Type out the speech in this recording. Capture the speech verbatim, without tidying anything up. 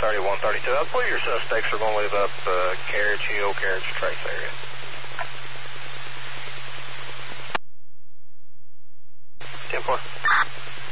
thirty, one thirty-two. I believe your suspects are going to leave up uh, Carriage Hill, Carriage Trace area. ten four.